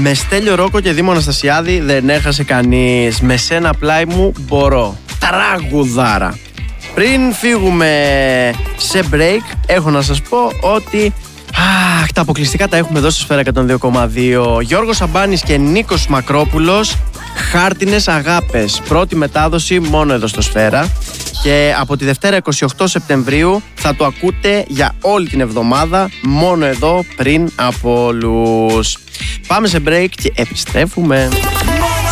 Με Στέλιο Ρόκο και Δήμο Αναστασιάδη δεν έχασε κανείς. Με σένα πλάι μου μπορώ. Τραγουδάρα. Πριν φύγουμε σε break, έχω να σας πω ότι τα αποκλειστικά τα έχουμε εδώ στο Σφαίρα 102,2. Γιώργος Σαμπάνης και Νίκος Μακρόπουλος, Χάρτινες Αγάπες. Πρώτη μετάδοση μόνο εδώ στο Σφαίρα. Και από τη Δευτέρα 28 Σεπτεμβρίου θα το ακούτε για όλη την εβδομάδα μόνο εδώ πριν από όλους. Πάμε σε break και επιστρέφουμε.